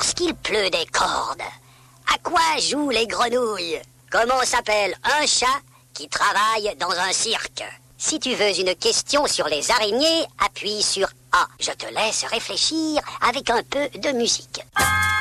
Lorsqu'il pleut des cordes, à quoi jouent les grenouilles? Comment s'appelle un chat qui travaille dans un cirque? Si tu veux une question sur les araignées, appuie sur A. Je te laisse réfléchir avec un peu de musique.